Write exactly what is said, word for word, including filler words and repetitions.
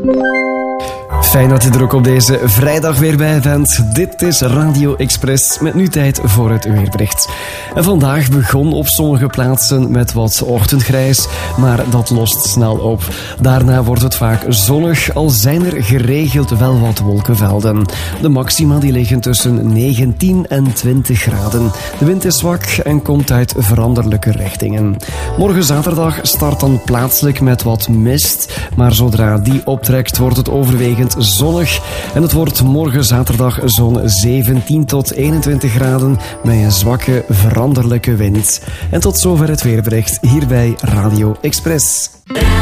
Fijn dat je er ook op deze vrijdag weer bij bent. Dit is Radio Express met nu tijd voor het weerbericht. En vandaag begon op sommige plaatsen met wat ochtendgrijs, maar dat lost snel op. Daarna wordt het vaak zonnig, al zijn er geregeld wel wat wolkenvelden. De maxima die liggen tussen negentien en twintig graden. De wind is zwak en komt uit veranderlijke richtingen. Morgen zaterdag start dan plaatselijk met wat mist, maar zodra die optrekt wordt het overwegend zonnig en het wordt morgen zaterdag zo'n zeventien tot eenentwintig graden met een zwakke veranderlijke wind. En tot zover het weerbericht hier bij Radio Express.